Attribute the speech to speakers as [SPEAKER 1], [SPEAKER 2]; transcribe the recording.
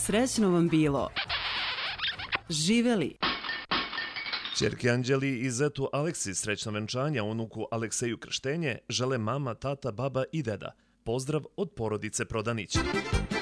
[SPEAKER 1] Srećno vam bilo. Živeli.
[SPEAKER 2] Ćerki Anđeli i zetu Aleksi srećno venčanja, unuku Alekseju krštenje žele mama, tata, baba i deda. Pozdrav od porodice Prodanić.